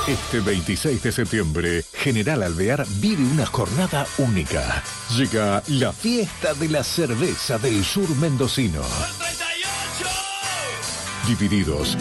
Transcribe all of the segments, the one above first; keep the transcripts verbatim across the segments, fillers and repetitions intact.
Este veintiséis de septiembre, General Alvear vive una jornada única. Llega la fiesta de la cerveza del sur mendocino. Divididos.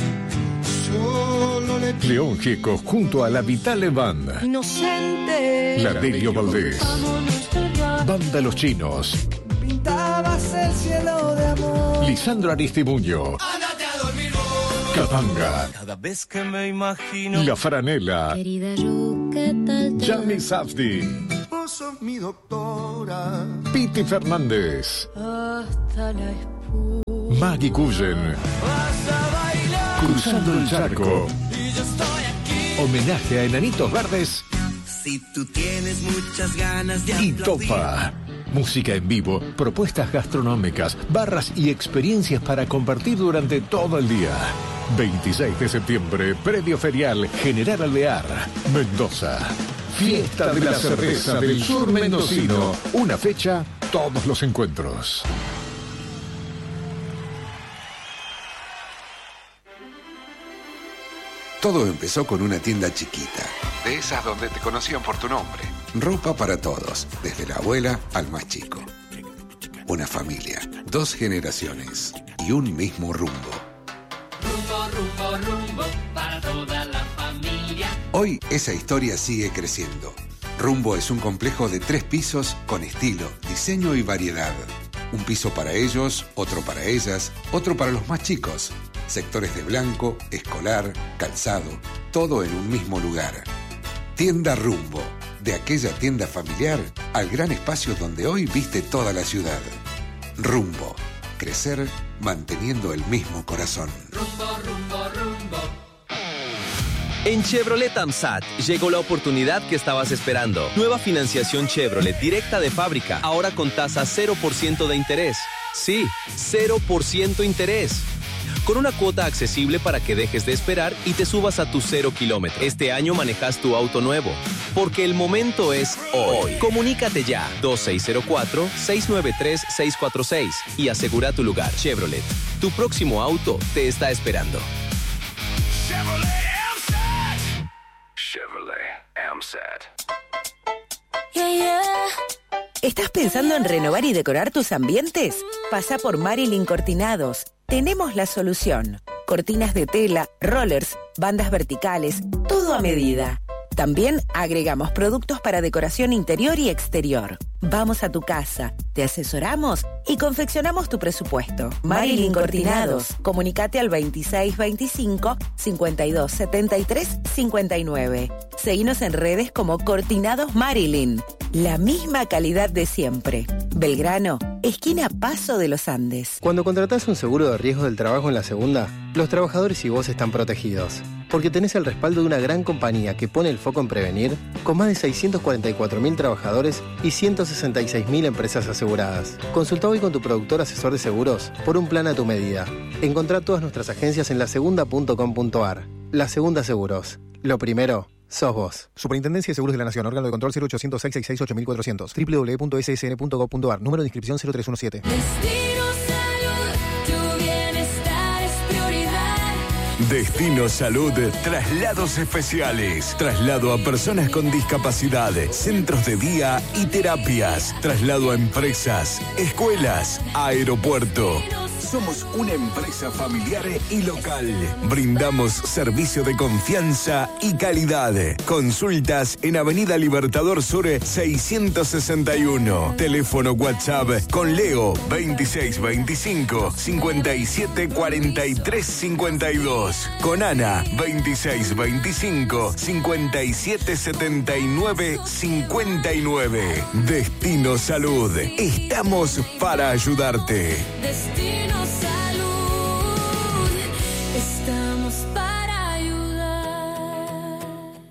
León Gieco junto a la Vitale Band. Inocente. Ladelio Valdés. Banda Los Chinos. Pintabas el cielo de amor. Lisandro Aristimuño. Ándate a dormir. Capanga. Cada vez que me imagino. La Franela. Querida Ru, ¿qué tal? Yami Safdi. Vos sos mi doctora. Piti Fernández. Hasta la espuma. Maggie Cullen. Cruzando el charco. Y yo estoy aquí. Homenaje a Enanitos Verdes. Si tú tienes muchas ganas de Y aplaudir. Topa. Música en vivo, propuestas gastronómicas, barras y experiencias para compartir durante todo el día. veintiséis de septiembre, predio ferial General Alvear, Mendoza. Fiesta de la cerveza del sur mendocino. Una fecha, todos los encuentros. Todo empezó con una tienda chiquita, de esas donde te conocían por tu nombre. Ropa para todos, desde la abuela al más chico. Una familia, dos generaciones y un mismo rumbo. Rumbo, rumbo, rumbo, para toda la familia. Hoy esa historia sigue creciendo. Rumbo es un complejo de tres pisos con estilo, diseño y variedad. Un piso para ellos, otro para ellas, otro para los más chicos. Sectores de blanco, escolar, calzado, todo en un mismo lugar. Tienda Rumbo, de aquella tienda familiar al gran espacio donde hoy viste toda la ciudad. Rumbo, crecer manteniendo el mismo corazón. Rumbo, rumbo, rumbo. En Chevrolet AMSAT llegó la oportunidad que estabas esperando. Nueva financiación Chevrolet directa de fábrica, ahora con tasa cero por ciento de interés. Sí, cero por ciento interés. Con una cuota accesible para que dejes de esperar y te subas a tu cero kilómetro. Este año manejas tu auto nuevo, porque el momento es hoy. Comunícate ya, dos seis cero cuatro, seis nueve tres, seis cuatro seis y asegura tu lugar. Chevrolet, tu próximo auto te está esperando. Chevrolet AMSAT. Chevrolet AMSAT. Yeah, yeah. ¿Estás pensando en renovar y decorar tus ambientes? Pasa por Marilyn Cortinados. Tenemos la solución. Cortinas de tela, rollers, bandas verticales, todo a medida. También agregamos productos para decoración interior y exterior. Vamos a tu casa, te asesoramos y confeccionamos tu presupuesto. Marilyn Cortinados. Comunicate al veintiséis veinticinco, cincuenta y dos setenta y tres cincuenta y nueve. Seguinos en redes como Cortinados Marilyn. La misma calidad de siempre. Belgrano, esquina Paso de los Andes. Cuando contratás un seguro de riesgo del trabajo en la segunda, los trabajadores y vos están protegidos. Porque tenés el respaldo de una gran compañía que pone el foco en prevenir, con más de seiscientos cuarenta y cuatro mil trabajadores y ciento sesenta y seis mil empresas aseguradas. Consulta hoy con tu productor asesor de seguros por un plan a tu medida. Encontrá todas nuestras agencias en la segunda punto com punto a r. La Segunda Seguros. Lo primero, sos vos. Superintendencia de Seguros de la Nación. Órgano de control cero ochocientos seis sesenta y seis ocho mil cuatrocientos. doble u doble u doble u punto ese ese ene punto gob punto a r. Número de inscripción cero tres uno siete. Destino Salud, tu bienestar es prioridad. Destino Salud, traslados especiales, traslado a personas con discapacidad, centros de día y terapias, traslado a empresas, escuelas, aeropuerto. Somos una empresa familiar y local. Brindamos servicio de confianza y calidad. Consultas en Avenida Libertador Sur seiscientos sesenta y uno. Teléfono WhatsApp con Leo veintiséis veinticinco, cincuenta y siete cuarenta y tres cincuenta y dos. Con Ana veintiséis veinticinco, cincuenta y siete setenta y nueve cincuenta y nueve. Destino Salud. Estamos para ayudarte. Destino Salud, estamos para ayudar.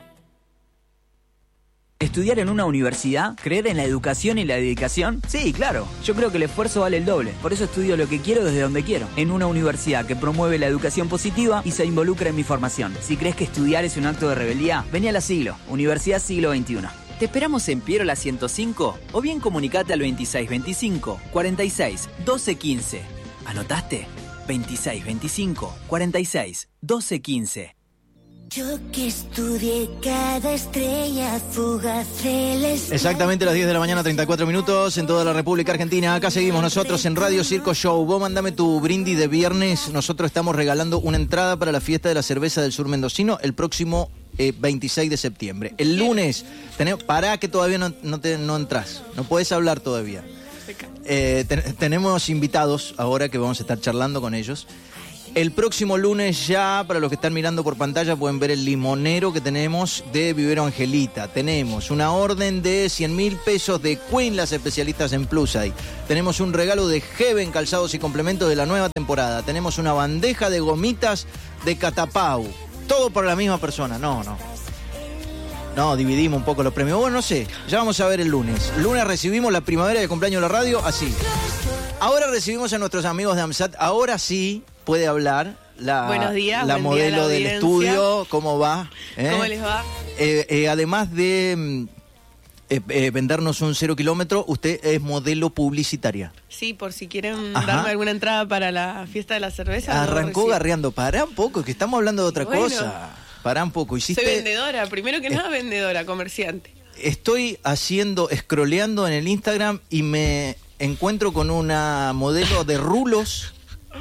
¿Estudiar en una universidad? ¿Creer en la educación y la dedicación? Sí, claro. Yo creo que el esfuerzo vale el doble. Por eso estudio lo que quiero desde donde quiero. En una universidad que promueve la educación positiva y se involucra en mi formación. Si crees que estudiar es un acto de rebeldía, vení a la Siglo, Universidad Siglo veintiuno. Te esperamos en Piero la ciento cinco o bien comunicate al veintiséis veinticinco, cuarenta y seis, doce quince. ¿Anotaste? veintiséis veinticinco, cuarenta y seis, doce quince. Yo que estudié cada estrella fugaz celeste. Exactamente las diez de la mañana, treinta y cuatro minutos en toda la República Argentina. Acá seguimos nosotros en Radio Circo Show. Vos mandame tu brindis de viernes. Nosotros estamos regalando una entrada para la fiesta de la cerveza del sur mendocino el próximo eh, veintiséis de septiembre. El lunes, tenemos, pará que todavía no, no, te, no entras. No podés hablar todavía. Eh, ten, tenemos invitados ahora que vamos a estar charlando con ellos. El próximo lunes ya, para los que están mirando por pantalla, pueden ver el limonero que tenemos de Vivero Angelita. Tenemos una orden de cien mil pesos de Queen, las especialistas en Pluside. Tenemos un regalo de Heaven, calzados y complementos de la nueva temporada. Tenemos una bandeja de gomitas de Catapau. Todo por la misma persona. No, no. No, dividimos un poco los premios. Bueno, no sé, ya vamos a ver el lunes. El lunes recibimos la primavera del cumpleaños de la radio, así. Ahora recibimos a nuestros amigos de AMSAT. Ahora sí puede hablar la, Buenos días, la buen modelo día a la del audiencia. estudio. ¿Cómo va? ¿Eh? ¿Cómo les va? Eh, eh, además de mm, eh, eh, vendernos un cero kilómetro, usted es modelo publicitaria. Sí, por si quieren Ajá. darme alguna entrada para la fiesta de la cerveza. Arrancó no garreando. Pará un poco, que estamos hablando de otra Bueno. cosa. Pará un poco. Hiciste... Soy vendedora, primero que nada vendedora, comerciante. Estoy haciendo, scrolleando en el Instagram y me encuentro con una modelo de rulos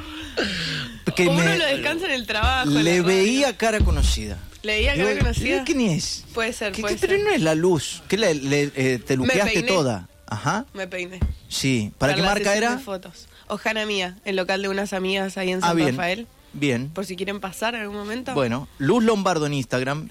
que Uno me lo descansa en el trabajo. en le la radio. veía cara conocida. ¿Le veía cara Digo, conocida? ¿quién es? Puede ser, ¿Qué, puede qué- ser. pero no es la luz. ¿Qué le, le- eh, te Me luqueaste peiné. toda? Ajá. Me peiné. Sí. ¿Para qué la marca sesión era? de fotos. Ojana Mía, el local de unas amigas ahí en Ah, San bien. Rafael. Bien. Por si quieren pasar en algún momento. Bueno, Luz Lombardo en Instagram.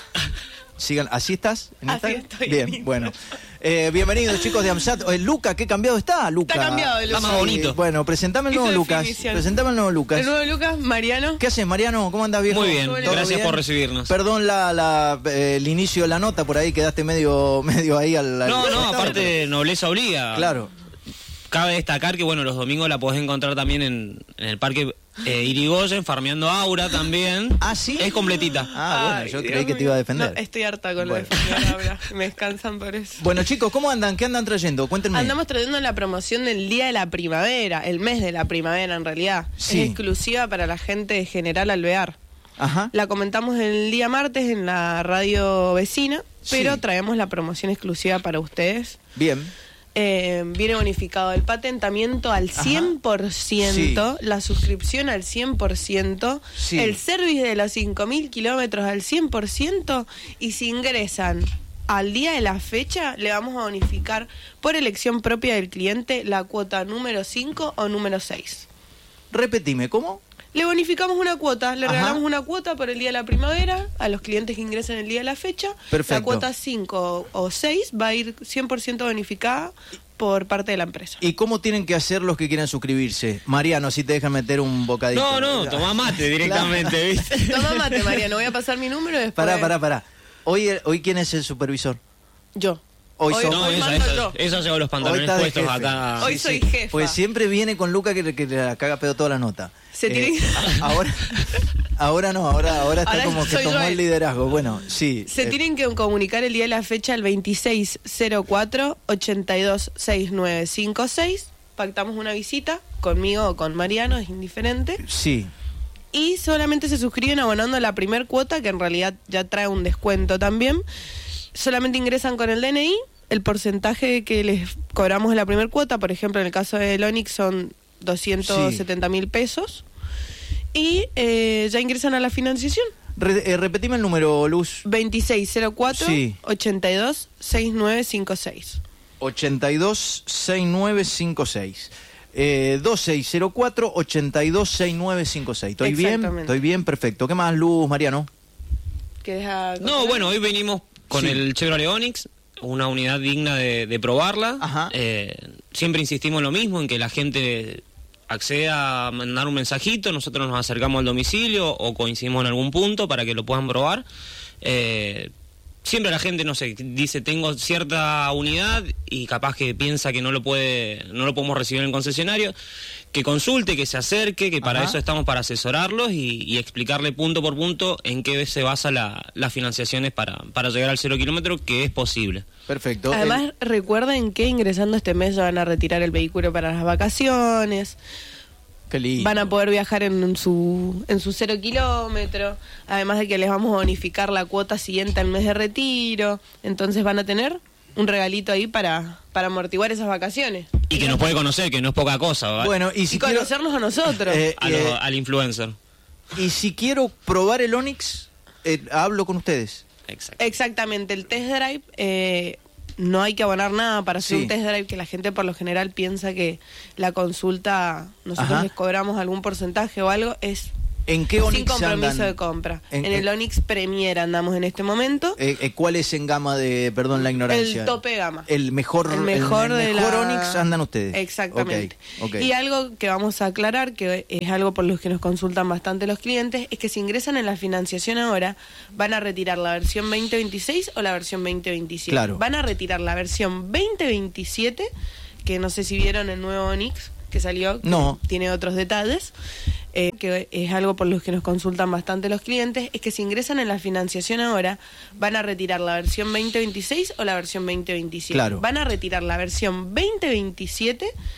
Sigan, ¿así estás? ¿En Así Instagram? estoy en Bien, Instagram. bueno. Eh, bienvenidos chicos de AMSAT. Eh, Luca, qué cambiado está, Luca. Está cambiado el Está más Luca. bonito. Bueno, presentame el Hizo nuevo Lucas. definición. Presentame el nuevo Lucas. El nuevo Lucas, Mariano. ¿Qué haces, Mariano? ¿Cómo andas, viejo? Muy bien, ¿Todo gracias bien? por recibirnos. Perdón la, la, eh, el inicio de la nota, por ahí quedaste medio, medio ahí al... al- No, no, al- aparte nobleza obliga. Claro. Cabe destacar que bueno, los domingos la podés encontrar también en, en el parque eh, Irigoyen, farmeando Aura también. ¿Ah, sí? Es completita. Ah, bueno, Ay, yo Dios creí que te mío. iba a defender. No, estoy harta con Bueno. lo de defender ahora. Me descansan por eso. Bueno, chicos, ¿cómo andan? ¿Qué andan trayendo? Cuéntenme. Andamos trayendo la promoción del Día de la Primavera, el mes de la primavera en realidad. Sí. Es exclusiva para la gente de General Alvear. Ajá. La comentamos el día martes en la radio vecina, pero Sí. traemos la promoción exclusiva para ustedes. Bien. Eh, viene bonificado el patentamiento al Ajá. cien por ciento, la suscripción al cien por ciento, Sí. el service de los cinco mil kilómetros al cien por ciento, y si ingresan al día de la fecha, le vamos a bonificar por elección propia del cliente la cuota número cinco o número seis. Repetime, ¿cómo? Le bonificamos una cuota, le Ajá. regalamos una cuota por el día de la primavera a los clientes que ingresen el día de la fecha. Perfecto. La cuota cinco o seis va a ir cien por ciento bonificada por parte de la empresa. ¿Y cómo tienen que hacer los que quieran suscribirse? Mariano, si te dejan meter un bocadito. No, no, tomá mate directamente, ¿viste? Toma mate, Mariano, voy a pasar mi número después. Pará, pará, pará. Hoy, hoy ¿quién es el supervisor? Yo. Hoy, Hoy- sos- No, hoy esa, mando esa, yo. esa lleva los hoy pantalones está de puestos jefe. acá. Hoy soy jefa. Pues siempre viene con Luca que, que la caga pedo toda la nota. Se Eh, tiene- a- ahora, ahora no, ahora, ahora está Ahora como que soy tomó yo el el- liderazgo. Bueno, sí. Se eh, tienen que comunicar el día de la fecha al veintiséis cero cuatro, ochenta y dos sesenta y nueve cincuenta y seis. Pactamos una visita conmigo o con Mariano, es indiferente. Sí. Y solamente se suscriben abonando la primer cuota, que en realidad ya trae un descuento también. Solamente ingresan con el D N I, el porcentaje que les cobramos en la primer cuota, por ejemplo, en el caso de Onix son doscientos setenta mil pesos. Y eh, ya ingresan a la financiación. Re- eh, repetime el número, Luz. veintiséis cero cuatro, Sí. ochenta y dos sesenta y nueve cincuenta y seis. ochenta y dos sesenta y nueve cincuenta y seis. Eh, dos seis cero cuatro, ochenta y dos sesenta y nueve cincuenta y seis. ¿Estoy bien? Exactamente. Estoy bien, perfecto. ¿Qué más, Luz, Mariano? ¿Querés a- No, bueno, hoy venimos con Sí. el Chevrolet Onix, una unidad digna de, de probarla. Eh, siempre insistimos en lo mismo, en que la gente acceda a mandar un mensajito, nosotros nos acercamos al domicilio o coincidimos en algún punto para que lo puedan probar. Eh, siempre la gente, no sé, dice tengo cierta unidad y capaz que piensa que no lo puede, no lo podemos recibir en el concesionario, que consulte, que se acerque, que para Ajá. eso estamos, para asesorarlos y, y explicarle punto por punto en qué se basa la, las financiaciones para, para llegar al cero kilómetro, que es posible. Perfecto. Además, recuerden que ingresando este mes ya van a retirar el vehículo para las vacaciones. Qué lindo. Van a poder viajar en su en su cero kilómetro, además de que les vamos a bonificar la cuota siguiente al mes de retiro, entonces van a tener un regalito ahí para, para amortiguar esas vacaciones. Y que nos puede conocer, que no es poca cosa, ¿vale? Bueno, y, si y conocernos quiero, a nosotros. Eh, a eh, lo, al influencer. Y si quiero probar el Onix, eh, hablo con ustedes. Exacto. Exactamente, el test drive, eh, no hay que abonar nada para hacer Sí. un test drive, que la gente por lo general piensa que la consulta, nosotros Ajá. les cobramos algún porcentaje o algo, es ¿En qué sin Onix compromiso andan? de compra. En- En, el Onix Premier andamos en este momento, Eh, eh, ¿Cuál es en gama de, perdón la ignorancia? el tope gama. El mejor, El mejor el de mejor la- Onix andan ustedes. Exactamente. Ok, ok. Y algo que vamos a aclarar, que es algo por lo que nos consultan bastante los clientes, es que si ingresan en la financiación ahora, van a retirar la versión veinte veintiséis o la versión veinte veintisiete. Claro. Van a retirar la versión veinte veintisiete, que no sé si vieron el nuevo Onix que salió, que No. tiene otros detalles. Eh, que es algo por los que nos consultan bastante los clientes, es que si ingresan en la financiación ahora, van a retirar la versión veinte veintiséis o la versión veinte veintisiete. Claro. Van a retirar la versión veinte veintisiete